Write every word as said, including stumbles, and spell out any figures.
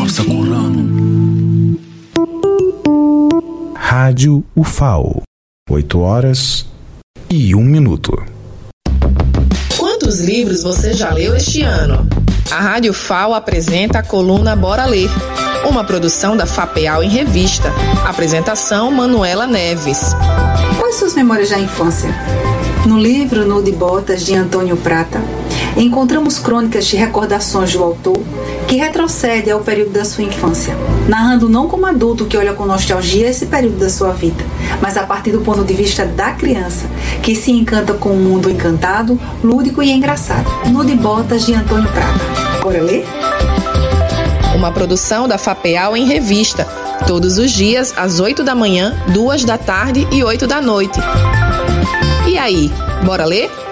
Rádio U F A O, oito horas e um minuto. Quantos livros você já leu este ano? A Rádio F A O apresenta a coluna Bora Ler, uma produção da FAPEAL em revista. Apresentação Manuela Neves. Quais suas memórias da infância? No livro Nude Botas, de Antônio Prata, encontramos crônicas de recordações do autor que retrocede ao período da sua infância, narrando não como adulto que olha com nostalgia esse período da sua vida, mas a partir do ponto de vista da criança, que se encanta com um mundo encantado, lúdico e engraçado. Nude Botas, de Antônio Prata. Bora ler? Uma produção da FAPEAL em revista, todos os dias às oito da manhã, duas da tarde e oito da noite. E aí, bora ler?